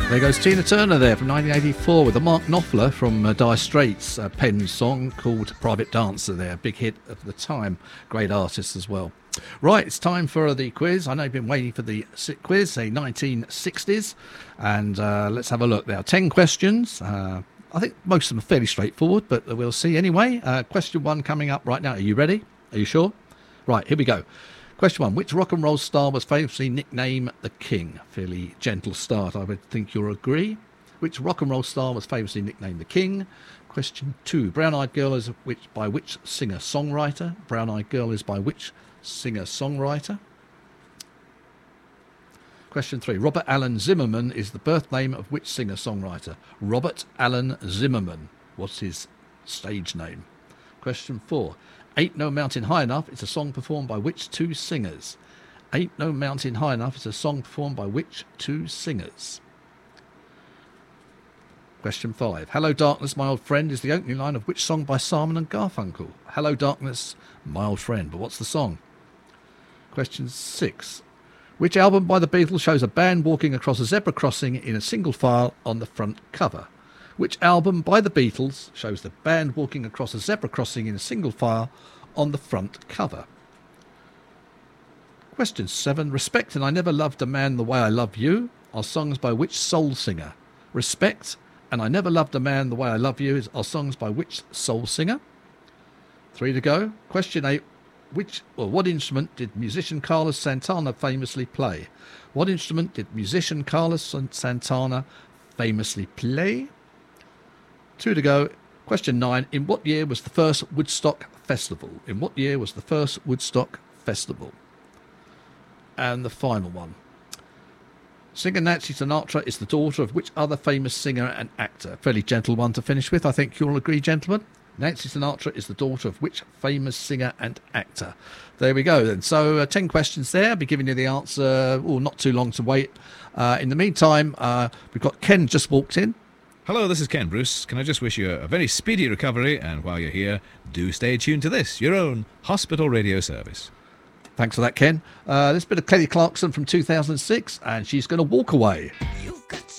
There goes Tina Turner there from 1984 with the Mark Knopfler from Dire Straits penned song called Private Dancer there. Big hit of the time. Great artist as well. Right, it's time for the quiz. I know you've been waiting for the quiz, the 1960s. And let's have a look now. 10 questions. I think most of them are fairly straightforward, but we'll see anyway. Question 1 coming up right now. Are you ready? Are you sure? Right, here we go. Question 1. Which rock and roll star was famously nicknamed the King? Fairly gentle start, I would think you'll agree. Which rock and roll star was famously nicknamed the King? Question 2. Brown Eyed Girl is by which singer-songwriter? Brown Eyed Girl is by which singer-songwriter? Question 3. Robert Allen Zimmerman is the birth name of which singer-songwriter? Robert Allen Zimmerman. What's his stage name? Question 4. Ain't No Mountain High Enough is a song performed by which 2 singers? Ain't No Mountain High Enough is a song performed by which 2 singers? Question 5. Hello Darkness, My Old Friend is the opening line of which song by Simon and Garfunkel? Hello Darkness, My Old Friend. But what's the song? Question 6. Which album by the Beatles shows a band walking across a zebra crossing in a single file on the front cover? Which album by the Beatles shows the band walking across a zebra crossing in a single file on the front cover? Question 7. Respect and I Never Loved a Man the Way I Love You are songs by which soul singer? Respect and I Never Loved a Man the Way I Love You are songs by which soul singer? 3 to go. Question 8. What instrument did musician Carlos Santana famously play? What instrument did musician Carlos Santana famously play? 2 to go. Question 9. In what year was the first Woodstock Festival? In what year was the first Woodstock Festival? And the final one. Singer Nancy Sinatra is the daughter of which other famous singer and actor? Fairly gentle one to finish with, I think you'll agree, gentlemen. Nancy Sinatra is the daughter of which famous singer and actor? There we go then. So 10 questions there. I'll be giving you the answer, not too long to wait. In the meantime, we've got Ken just walked in. Hello, this is Ken Bruce. Can I just wish you a very speedy recovery, and while you're here, do stay tuned to this, your own hospital radio service. Thanks for that, Ken. This bit of Kelly Clarkson from 2006, and she's going to walk away.